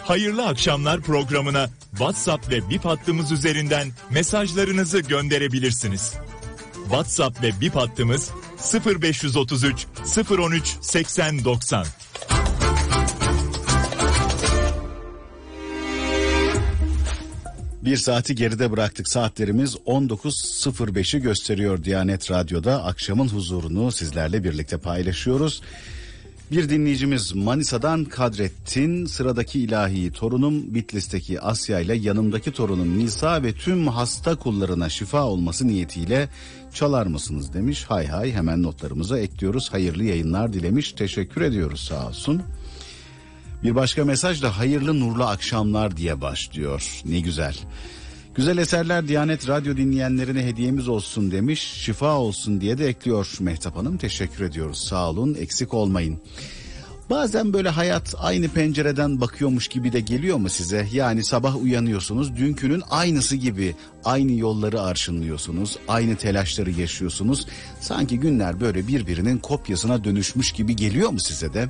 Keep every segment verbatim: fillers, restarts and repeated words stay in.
Hayırlı Akşamlar programına WhatsApp ve Bip hattımız üzerinden mesajlarınızı gönderebilirsiniz. WhatsApp ve Bip hattımız sıfır beş otuz üç sıfır on üç seksen doksan. Bir saati geride bıraktık. Saatlerimiz on dokuz sıfır beşi gösteriyor. Diyanet Radyo'da akşamın huzurunu sizlerle birlikte paylaşıyoruz. Bir dinleyicimiz Manisa'dan Kadrettin, sıradaki ilahi torunum Bitlis'teki Asya ile yanımdaki torunum Nisa ve tüm hasta kullarına şifa olması niyetiyle çalar mısınız demiş. Hay hay, hemen notlarımıza ekliyoruz. Hayırlı yayınlar dilemiş. Teşekkür ediyoruz, sağ olsun. Bir başka mesaj da hayırlı nurlu akşamlar diye başlıyor. Ne güzel. Güzel eserler Diyanet Radyo dinleyenlerine hediyemiz olsun demiş. Şifa olsun diye de ekliyor Mehtap Hanım. Teşekkür ediyoruz. Sağ olun, eksik olmayın. Bazen böyle hayat aynı pencereden bakıyormuş gibi de geliyor mu size? Yani sabah uyanıyorsunuz, dünkünün aynısı gibi aynı yolları arşınlıyorsunuz, aynı telaşları yaşıyorsunuz. Sanki günler böyle birbirinin kopyasına dönüşmüş gibi geliyor mu size de?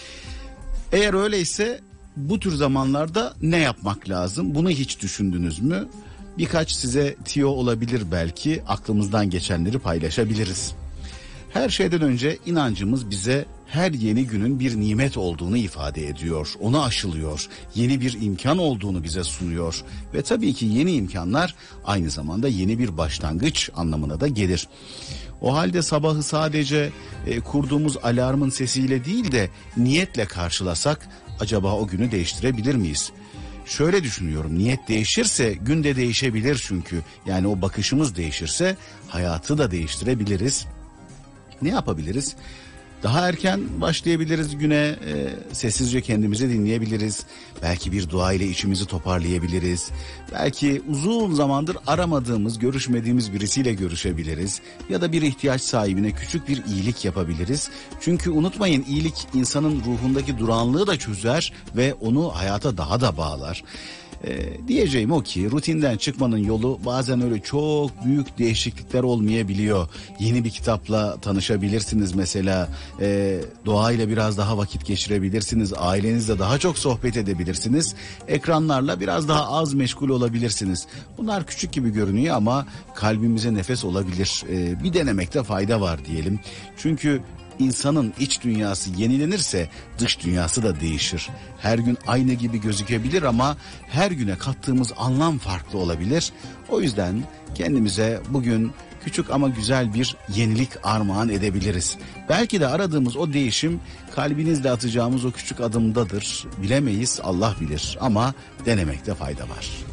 Eğer öyleyse bu tür zamanlarda ne yapmak lazım? Bunu hiç düşündünüz mü? Birkaç size tiyo olabilir belki, aklımızdan geçenleri paylaşabiliriz. Her şeyden önce inancımız bize her yeni günün bir nimet olduğunu ifade ediyor. Onu aşılıyor. Yeni bir imkan olduğunu bize sunuyor. Ve tabii ki yeni imkanlar aynı zamanda yeni bir başlangıç anlamına da gelir. O halde sabahı sadece e, kurduğumuz alarmın sesiyle değil de niyetle karşılasak acaba o günü değiştirebilir miyiz? Şöyle düşünüyorum, niyet değişirse gün de değişebilir çünkü. Yani o bakışımız değişirse hayatı da değiştirebiliriz. Ne yapabiliriz? Daha erken başlayabiliriz güne, e, sessizce kendimizi dinleyebiliriz. Belki bir dua ile içimizi toparlayabiliriz. Belki uzun zamandır aramadığımız, görüşmediğimiz birisiyle görüşebiliriz. Ya da bir ihtiyaç sahibine küçük bir iyilik yapabiliriz. Çünkü unutmayın, iyilik insanın ruhundaki durağanlığı da çözer ve onu hayata daha da bağlar. Ee, diyeceğim o ki rutinden çıkmanın yolu bazen öyle çok büyük değişiklikler olmayabiliyor. Yeni bir kitapla tanışabilirsiniz mesela, ee, doğayla biraz daha vakit geçirebilirsiniz, ailenizle daha çok sohbet edebilirsiniz, ekranlarla biraz daha az meşgul olabilirsiniz. Bunlar küçük gibi görünüyor ama kalbimize nefes olabilir. Ee, bir denemekte fayda var diyelim. Çünkü İnsanın iç dünyası yenilenirse dış dünyası da değişir. Her gün aynı gibi gözükebilir ama her güne kattığımız anlam farklı olabilir. O yüzden kendimize bugün küçük ama güzel bir yenilik armağan edebiliriz. Belki de aradığımız o değişim kalbinizle atacağımız o küçük adımdadır. Bilemeyiz, Allah bilir ama denemekte fayda var.